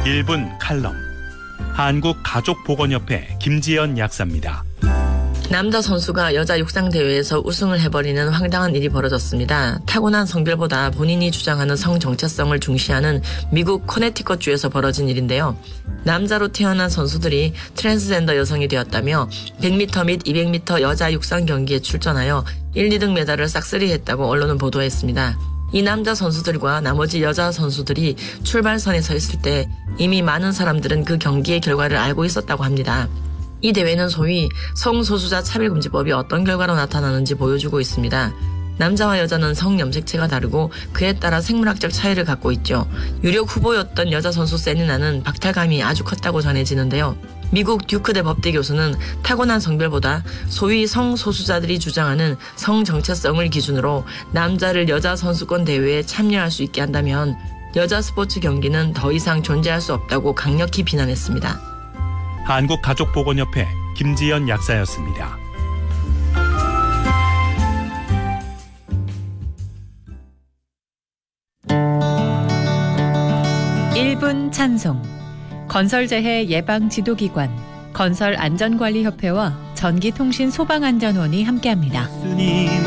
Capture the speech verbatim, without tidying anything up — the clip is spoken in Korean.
일 분 칼럼. 한국가족보건협회 김지연 약사입니다. 남자 선수가 여자 육상 대회에서 우승을 해버리는 황당한 일이 벌어졌습니다. 타고난 성별보다 본인이 주장하는 성 정체성을 중시하는 미국 커네티컷주에서 벌어진 일인데요. 남자로 태어난 선수들이 트랜스젠더 여성이 되었다며 백 미터 및 이백 미터 여자 육상 경기에 출전하여 일, 이 등 메달을 싹쓸이했다고 언론은 보도했습니다. 이 남자 선수들과 나머지 여자 선수들이 출발선에 서 있을 때 이미 많은 사람들은 그 경기의 결과를 알고 있었다고 합니다. 이 대회는 소위 성소수자 차별금지법이 어떤 결과로 나타나는지 보여주고 있습니다. 남자와 여자는 성 염색체가 다르고 그에 따라 생물학적 차이를 갖고 있죠. 유력 후보였던 여자 선수 세리나는 박탈감이 아주 컸다고 전해지는데요. 미국 듀크대 법대 교수는 타고난 성별보다 소위 성소수자들이 주장하는 성정체성을 기준으로 남자를 여자 선수권 대회에 참여할 수 있게 한다면 여자 스포츠 경기는 더 이상 존재할 수 없다고 강력히 비난했습니다. 한국가족보건협회 김지연 약사였습니다. 일 분 찬송. 건설재해 예방지도기관, 건설안전관리협회와 전기통신소방안전원이 함께합니다.